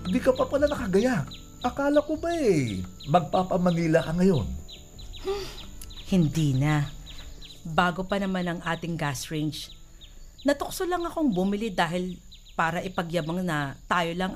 Di ka pa pala nakagaya. Akala ko ba magpapamanila ka ngayon? Hindi na. Bago pa naman ang ating gas range. Natukso lang akong bumili dahil para ipagyabang na tayo lang